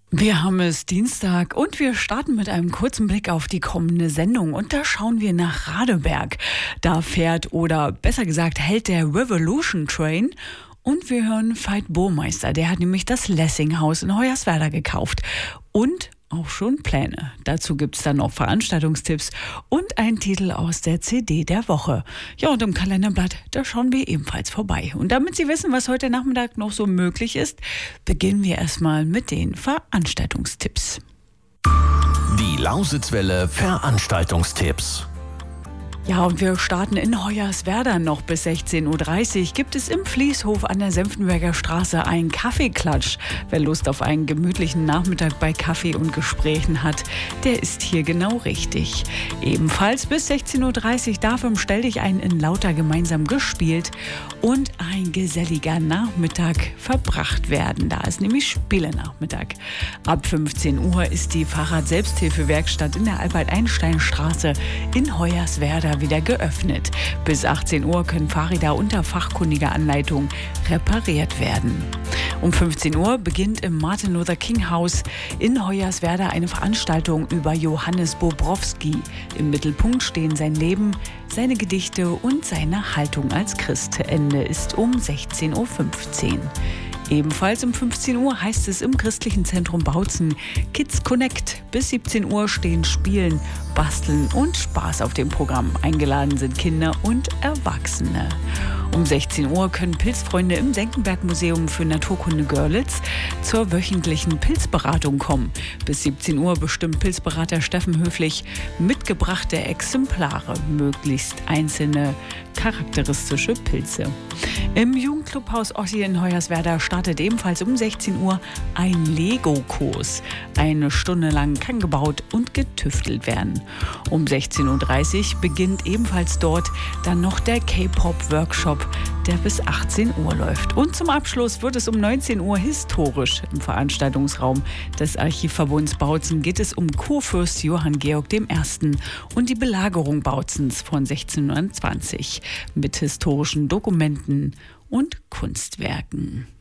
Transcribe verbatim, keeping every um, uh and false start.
Wir haben es Dienstag und wir starten mit einem kurzen Blick auf die kommende Sendung. Und da schauen wir nach Radeberg. Da fährt oder besser gesagt hält der Revolution Train. Und wir hören Veit Burmeister. Der hat nämlich das Lessinghaus in Hoyerswerda gekauft. Und auch schon Pläne. Dazu gibt's dann noch Veranstaltungstipps und einen Titel aus der C D der Woche. Ja, und im Kalenderblatt, da schauen wir ebenfalls vorbei. Und damit Sie wissen, was heute Nachmittag noch so möglich ist, beginnen wir erstmal mit den Veranstaltungstipps. Die Lausitzwelle Veranstaltungstipps. Ja, und wir starten in Hoyerswerda noch bis sechzehn Uhr dreißig. Gibt es im Fließhof an der Senftenberger Straße einen Kaffeeklatsch. Wer Lust auf einen gemütlichen Nachmittag bei Kaffee und Gesprächen hat, der ist hier genau richtig. Ebenfalls bis sechzehn Uhr dreißig darf im Stell dich ein in Lauter gemeinsam gespielt und ein geselliger Nachmittag verbracht werden. Da ist nämlich Spielenachmittag. Ab fünfzehn Uhr ist die Fahrrad-Selbsthilfewerkstatt in der Albert-Einstein-Straße in Hoyerswerda wieder geöffnet. Bis achtzehn Uhr können Fahrräder unter fachkundiger Anleitung repariert werden. Um fünfzehn Uhr beginnt im Martin Luther King Haus in Hoyerswerda eine Veranstaltung über Johannes Bobrowski. Im Mittelpunkt stehen sein Leben, seine Gedichte und seine Haltung als Christ. Ende ist um sechzehn Uhr fünfzehn. Ebenfalls um fünfzehn Uhr heißt es im christlichen Zentrum Bautzen Kids Connect. Bis siebzehn Uhr stehen Spielen, Basteln und Spaß auf dem Programm. Eingeladen sind Kinder und Erwachsene. Um sechzehn Uhr können Pilzfreunde im Senckenberg-Museum für Naturkunde Görlitz zur wöchentlichen Pilzberatung kommen. Bis siebzehn Uhr bestimmt Pilzberater Steffen Höflich mitgebrachte Exemplare, möglichst einzelne charakteristische Pilze. Im Jugendclubhaus Ossi in Hoyerswerda startet ebenfalls um sechzehn Uhr ein Lego-Kurs. Eine Stunde lang kann gebaut und getüftelt werden. Um sechzehn Uhr dreißig beginnt ebenfalls dort dann noch der K-Pop-Workshop, der bis achtzehn Uhr läuft. Und zum Abschluss wird es um neunzehn Uhr historisch. Im Veranstaltungsraum des Archivverbunds Bautzen geht es um Kurfürst Johann Georg der Erste. und die Belagerung Bautzens von sechzehnhundertzwanzig mit historischen Dokumenten und Kunstwerken.